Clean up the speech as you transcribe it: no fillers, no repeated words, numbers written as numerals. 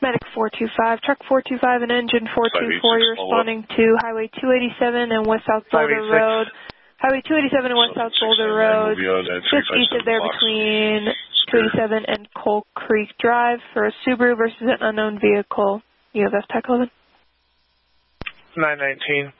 Medic 425, Truck 425 and Engine 424, you're responding to Highway 287 and West South Boulder Road. Highway 287 and West South Boulder Road, just east of there between 287 and Coal Creek Drive for a Subaru versus an unknown vehicle. UFS Tech 11. 919.